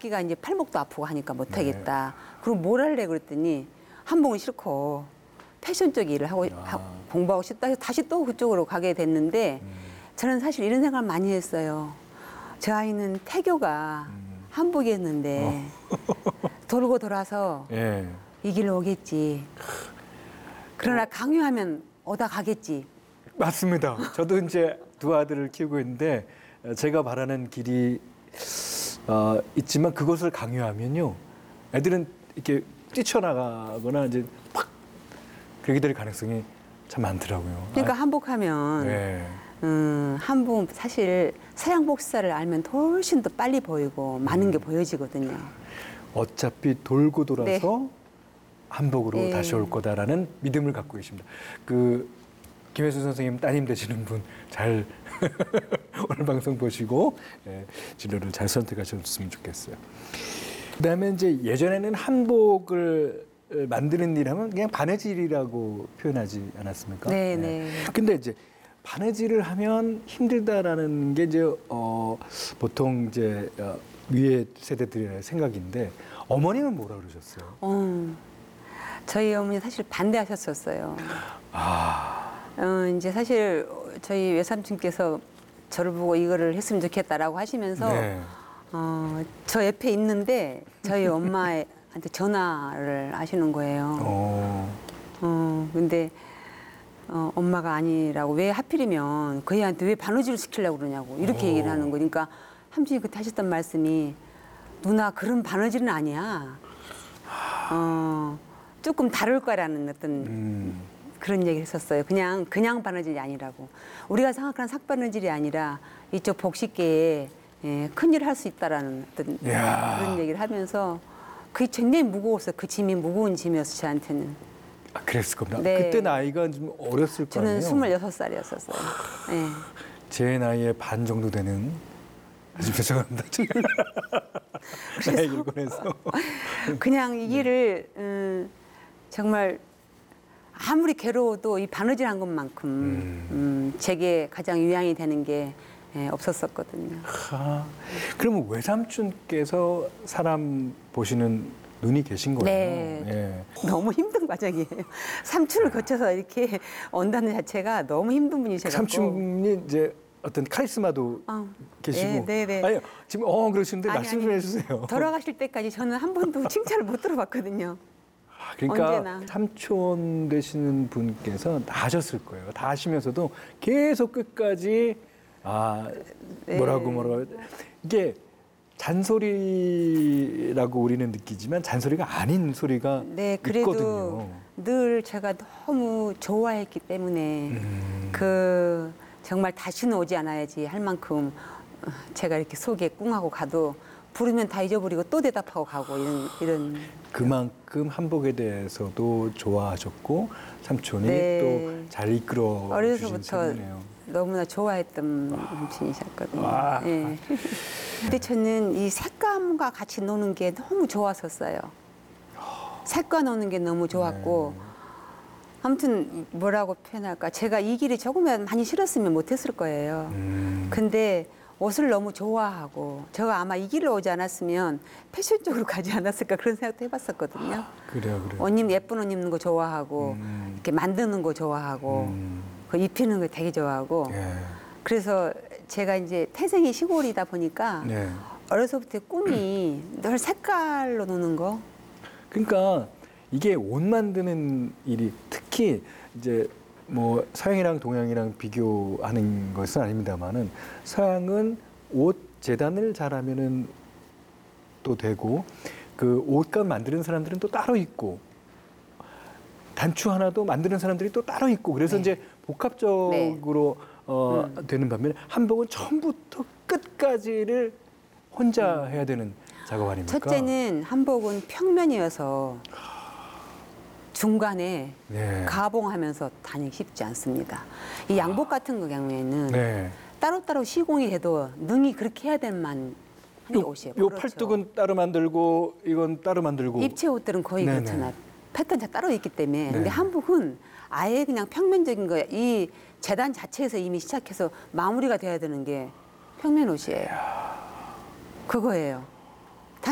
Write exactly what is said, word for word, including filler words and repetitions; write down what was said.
악기가 이제 팔목도 아프고 하니까 못하겠다. 그럼 뭘 할래 그랬더니 한복은 싫고 패션 쪽 일을 하고 아. 하- 공부하고 싶다 해서 다시 또 그쪽으로 가게 됐는데 저는 사실 이런 생각을 많이 했어요. 제 아이는 태교가 한복이었는데 돌고 돌아서 예. 이 길로 오겠지. 그러나 강요하면 오다 가겠지. 맞습니다. 저도 이제 두 아들을 키우고 있는데 제가 바라는 길이 어, 있지만 그것을 강요하면요, 애들은 이렇게 뛰쳐나가거나 이제 팍 그렇게 될 가능성이 참 많더라고요. 그러니까 아, 한복하면 네. 음, 한복 사실 서양 복사를 알면 훨씬 더 빨리 보이고 많은 게 보여지거든요. 어차피 돌고 돌아서 한복으로 네. 다시 올 거다라는 믿음을 갖고 계십니다. 그 김혜수 선생님 따님 되시는 분 잘 오늘 방송 보시고 예, 진로를 잘 선택하셨으면 좋겠어요. 그다음에 이제 예전에는 한복을 만드는 일하면 그냥 바느질이라고 표현하지 않았습니까? 네, 예. 네. 근데 이제 바느질을 하면 힘들다라는 게 이제 어, 보통 이제 어, 위에 세대들의 생각인데 어머님은 뭐라 그러셨어요? 어, 저희 어머니 사실 반대하셨었어요. 아, 어, 이제 사실 저희 외삼촌께서 저를 보고 이거를 했으면 좋겠다라고 하시면서 네. 어, 저 옆에 있는데 저희 엄마한테 전화를 하시는 거예요. 어, 어, 근데 어, 엄마가 아니라고 왜 하필이면 그 애한테 왜 바느질을 시키려고 그러냐고 이렇게 오. 얘기를 하는 거니까 삼촌이 그때 하셨던 말씀이 누나 그런 바느질은 아니야. 어, 조금 다를 거라는 어떤 음, 그런 얘기를 했었어요. 그냥 그냥 바느질이 아니라고. 우리가 생각하는 삭바느질이 아니라 이쪽 복식계에 예, 큰일을 할 수 있다라는 어떤 이야. 그런 얘기를 하면서 그게 굉장히 무거웠어요. 그 짐이 무거운 짐이었어요, 저한테는. 아, 그랬을 겁니다. 네. 그때 나이가 좀 어렸을 거 저는 아니에요? 스물여섯 살이었었어요. 예. 제 나이의 반 정도 되는 아주 죄송합니다. 나이 일권에서 그냥 이 길을 음, 정말 아무리 괴로워도 이 바느질 한 것만큼 음, 제게 가장 유향이 되는 게 예, 없었었거든요. 아, 그러면 외삼촌께서 사람 보시는 눈이 계신 거예요? 네. 예. 너무 힘든 과정이에요. 삼촌을 거쳐서 이렇게 온다는 자체가 너무 힘든 분이셔서. 삼촌이 이제 어떤 카리스마도 어. 계시고. 네, 네, 네. 아니 지금 어 그러시는데 아니, 말씀 좀 아니, 해주세요. 돌아가실 때까지 저는 한 번도 칭찬을 못 들어봤거든요. 아, 그러니까 언제나. 삼촌 되시는 분께서 다 하셨을 거예요. 다 하시면서도 계속 끝까지 아 네. 뭐라고 뭐라고 이게 잔소리라고 우리는 느끼지만 잔소리가 아닌 소리가 네, 그래도 있거든요. 늘 제가 너무 좋아했기 때문에 음. 그 정말 다시는 오지 않아야지 할 만큼 어, 제가 이렇게 속에 꿍하고 가도 부르면 다 잊어버리고 또 대답하고 가고 이런 이런 그만큼 한복에 대해서도 좋아하셨고 삼촌이 네. 또 잘 이끌어 주신 어려서부터 셈이네요. 너무나 좋아했던 분이셨거든요. 와. 예. 근데 저는 이 색감과 같이 노는 게 너무 좋았었어요. 색과 노는 게 너무 좋았고 네. 아무튼 뭐라고 표현할까 제가 이 길이 조금이라도 많이 싫었으면 못했을 거예요. 음. 근데 옷을 너무 좋아하고 제가 아마 이 길로 오지 않았으면 패션 쪽으로 가지 않았을까 그런 생각도 해봤었거든요. 그래요, 그래요. 옷 입, 예쁜 옷 입는 거 좋아하고 음. 이렇게 만드는 거 좋아하고 음. 그 입히는 거 되게 좋아하고 예. 그래서 제가 이제 태생이 시골이다 보니까 네. 어려서부터 꿈이 늘 색깔로 노는 거. 그러니까 이게 옷 만드는 일이 특히 이제 뭐 서양이랑 동양이랑 비교하는 것은 아닙니다만은 서양은 옷 재단을 잘하면은 또 되고 그 옷감 만드는 사람들은 또 따로 있고 단추 하나도 만드는 사람들이 또 따로 있고 그래서 네. 이제 복합적으로 어, 되는 반면에 한복은 처음부터 끝까지를 혼자 해야 되는 작업 아닙니까? 첫째는 한복은 평면이어서 중간에 네. 가봉하면서 다니기 쉽지 않습니다. 이 양복 같은 거 경우에는 네. 따로따로 시공이 돼도 능이 그렇게 해야 될 만한 요, 옷이에요. 요 그렇죠. 팔뚝은 따로 만들고 이건 따로 만들고 입체 옷들은 거의 네네. 그렇잖아요. 패턴 다 따로 있기 때문에. 네. 근데 한복은 아예 그냥 평면적인 거예요. 이 재단 자체에서 이미 시작해서 마무리가 돼야 되는 게 평면 옷이에요. 그거예요.